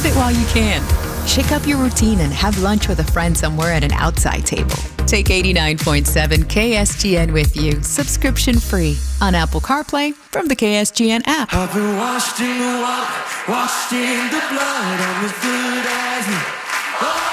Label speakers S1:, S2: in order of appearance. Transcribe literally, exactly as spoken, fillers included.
S1: it while you can. Shake up your routine and have lunch with a friend somewhere at an outside table. Take eighty-nine point seven K S G N with you, subscription free, on Apple CarPlay from the K S G N app.
S2: I've been washed in the water, washed in the blood of the good as me.